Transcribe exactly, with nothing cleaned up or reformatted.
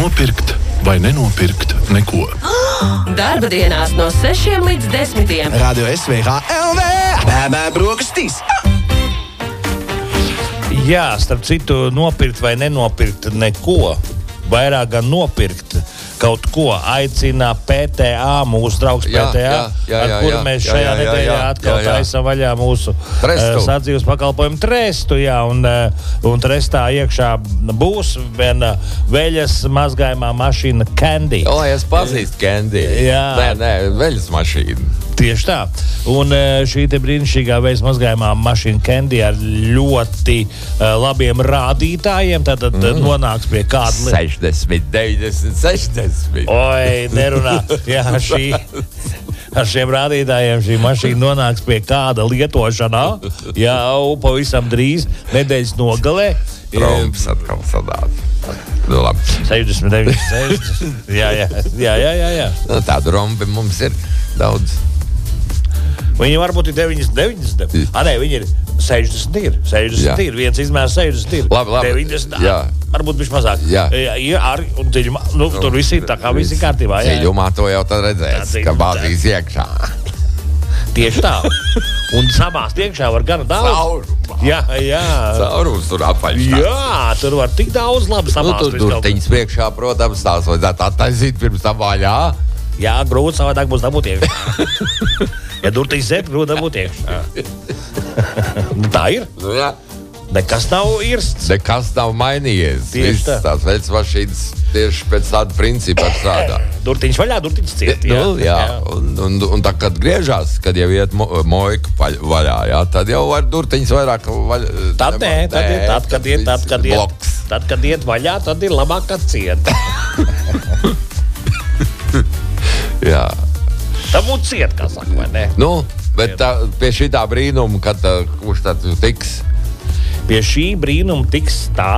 Nopirkt vai nenopirkt neko. Darba dienās no sešiem līdz desmitiem. Radio S V H L V. Bēbē brokastīs. Jā, starp citu, nopirkt vai nenopirkt neko. Vairāk gan nopirkt kaut ko, aicina P T A, mūsu draugs jā, P T A, jā, jā, ar kuru mēs šajā jā, jā, nedēļā jā, jā, atkal taisam vaļā mūsu uh, sadzīves pakalpojumu trestu, jā, un, uh, un trestā iekšā būs viena veļas mazgājumā mašīna Candy. O, es pazīstu Candy. Jā. Nē, nē, veļas mašīna. Tieši tā. Un šī te brīnišķīgā veļas mazgājumā mašīna Candy ar ļoti uh, labiem rādītājiem, tad, tad mm. nonāks pie kāda... sešdesmit, deviņdesmit, sešdesmit. Oi, nerunā. Jā, šī... Ar šiem rādītājiem šī mašīna nonāks pie kāda lietošanā jau pavisam drīz, nedēļas nogalē. Trumps atkal sadāt. Nu, labi. sešdesmit, deviņdesmit, sešdesmit. Jā, jā, jā, jā, jā, jā. Nu, tādu rombi mums ir daudz. Viņi varbūt ir deviņdesmit, deviņdesmit. A, nē, viņi ir sešdesmit ir. sešdesmit jā. Ir. Viens izmērs sešdesmit ir. Labi, labi. deviņdesmit. Jā. Varbūt bišķi mazāk. Jā. Jā, ar, un dziļumā. Nu, nu, tur viss ir tā kā viss ir kārtībā. Jā. Dziļumā to jau tad redzēs, jā, ka bāzīs iekšā. Tieši tā. Un samāst iekšā var gana daudz. Caurumā. Jā, jā. Caurums tur apaļš. Jā, tur var tik daudz labi samāst. Nu, tur durtiņas priekšā, protams, tās vajadzētu attaisīt pirms tam vaļā. Jā, grūti savādāk būs dabūt iekšā. Ja durtiņas zep, grūti dabūt iekšā. Nu, tā ir. Nu, jā. Nekas nav irsts. Nekas nav mainījies. Tieši Viss tā. tās veļas mašīnas tieši pēc tāda principa strādā. Durtiņas vaļā, durtiņas ciet. Jā, nu, jā. jā. Un, un, un tā, kad griežās, kad jau iet mo, mojka vaļā, jā, tad jau var durtiņas vairāk vaļā. Tad nē, tad, nē, ir, tad, kad iet, tad, kad iet, tad, kad iet vaļā, tad ir labāk, kad ciet. Jā. Tā būtu ciet, kā saka, vai ne? Nu, bet tā, pie šitā brīnuma, kad uh, kurš tad tiks? Pie šī brīnuma tiks tā,